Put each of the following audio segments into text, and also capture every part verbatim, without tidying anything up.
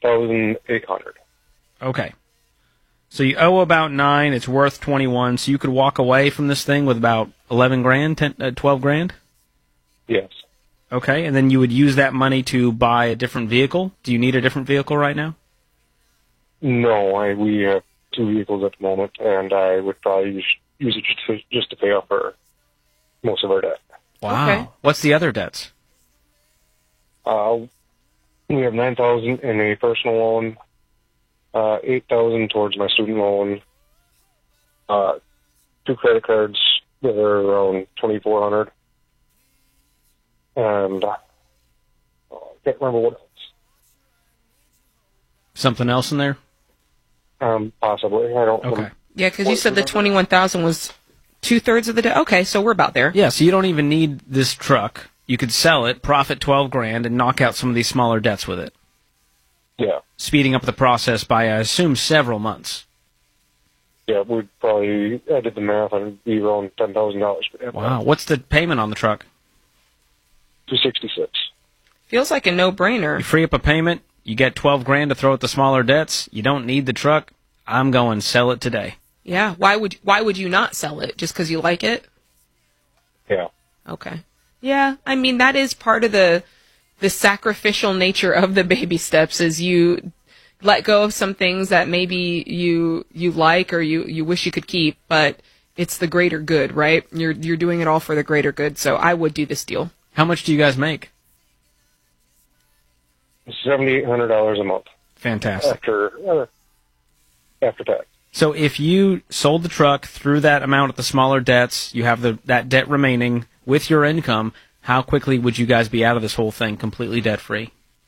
thousand eight hundred. Okay. So you owe about nine. It's worth twenty-one. So you could walk away from this thing with about eleven grand, ten, uh, twelve grand. Yes. Okay, and then you would use that money to buy a different vehicle. Do you need a different vehicle right now? No, I, we have two vehicles at the moment, and I would probably use, use it just to, just to pay off our most of our debt. Wow. Okay. What's the other debts? Uh, we have nine thousand in a personal loan, uh, eight thousand towards my student loan, uh, two credit cards that are around twenty four hundred, and uh, I can't remember what else. Something else in there? Um, possibly. I don't. Okay. Yeah, because you said the twenty-one thousand was two-thirds of the debt. Okay, so we're about there. Yeah, so you don't even need this truck. You could sell it, profit twelve grand, and knock out some of these smaller debts with it. Yeah. Speeding up the process by, I assume, several months. Yeah, we'd probably, I did the math, and it'd be around ten thousand dollars for that. Wow. What's the payment on the truck? two sixty-six. Feels like a You no-brainer. free up a payment, you get twelve grand to throw at the smaller debts, you don't need the truck, I'm going sell it today. Yeah. Why would Why would you not sell it? Just because you like it? Yeah. Okay. Yeah. I mean, that is part of the the sacrificial nature of the baby steps. Is you let go of some things that maybe you you like or you you wish you could keep, but it's the greater good, right? You're you're doing it all for the greater good. So I would do this deal. How much do you guys make? seventy-eight hundred dollars a month Fantastic. after uh, after tax. So if you sold the truck through that amount of the smaller debts, you have the that debt remaining with your income, how quickly would you guys be out of this whole thing completely debt-free?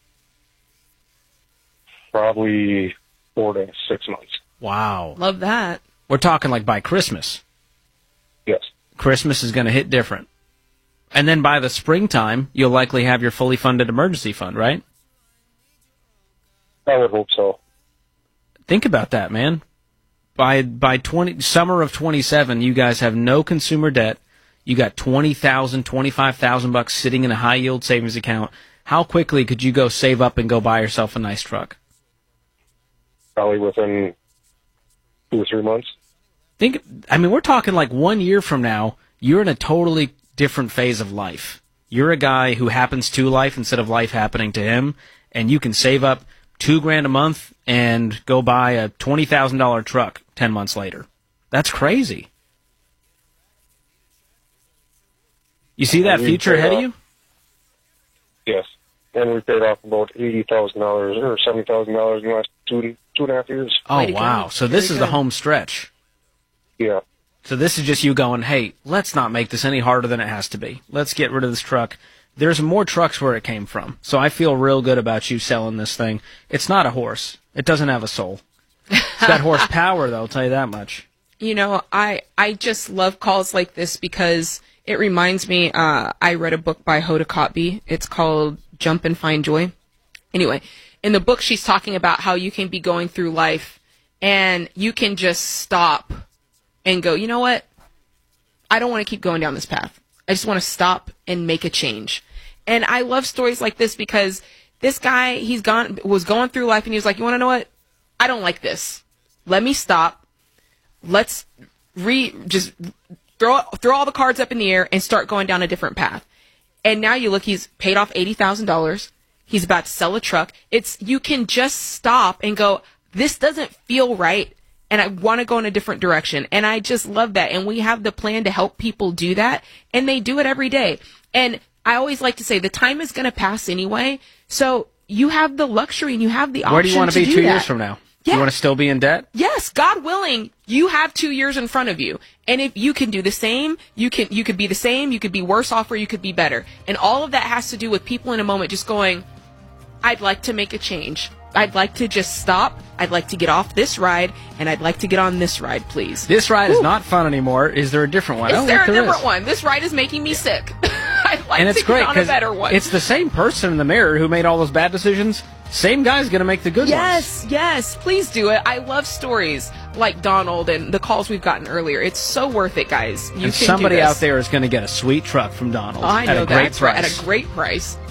Probably four to six months. Wow. Love that. We're talking like by Christmas. Yes. Christmas is going to hit different. And then by the springtime, you'll likely have your fully funded emergency fund, right? I would hope so. Think about that, man. By by twenty summer of twenty-seven, you guys have no consumer debt. You got twenty thousand, twenty-five thousand bucks sitting in a high yield savings account. How quickly could you go save up and go buy yourself a nice truck? Probably within two or three months. Think I mean, we're talking like one year from now, you're in a totally different phase of life. You're a guy who happens to life instead of life happening to him, and you can save up two grand a month and go buy a twenty thousand dollar truck ten months later. That's crazy. You see that We future paid ahead of off- you? Yes. And we paid off about eighty thousand dollars or seventy thousand dollars in the last two two and a half years. Oh, Way to go. wow. So this Very is the good. home stretch. Yeah. So this is just you going, hey, let's not make this any harder than it has to be. Let's get rid of this truck. There's more trucks where it came from. So I feel real good about you selling this thing. It's not a horse. It doesn't have a soul. It's got horsepower, though, I'll tell you that much. You know, I I just love calls like this because it reminds me, uh, I read a book by Hoda Kotb. It's called Jump and Find Joy. Anyway, in the book, she's talking about how you can be going through life and you can just stop and go, you know what? I don't want to keep going down this path. I just want to stop and make a change. And I love stories like this because this guy, he's gone, was going through life and he was like, you want to know what? I don't like this. Let me stop. Let's re, just throw, throw all the cards up in the air and start going down a different path. And now you look, he's paid off eighty thousand dollars. He's about to sell a truck. It's, you can just stop and go, this doesn't feel right. And I want to go in a different direction. And I just love that. And we have the plan to help people do that. And they do it every day. And I always like to say the time is going to pass anyway. So you have the luxury and you have the option to do that. Where do you want to be two years from now? Do Yeah. you want to still be in debt? Yes, God willing, you have two years in front of you. And if you can do the same, you can, you could be the same, you could be worse off, or you could be better. And all of that has to do with people in a moment just going, I'd like to make a change. I'd like to just stop. I'd like to get off this ride, and I'd like to get on this ride, please. This ride is not fun anymore. Is there a different one? Is Oh, there look, a different is. one? This ride is making me sick. I'd like And it's to great get on a because better one. it's the same person in the mirror who made all those bad decisions. Same guy's going to make the good ones. Yes, yes, please do it. I love stories like Donald and the calls we've gotten earlier. It's so worth it, guys. You And can somebody do this. out there is going to get a sweet truck from Donald Oh, I at know a great that's right. price. At a great price.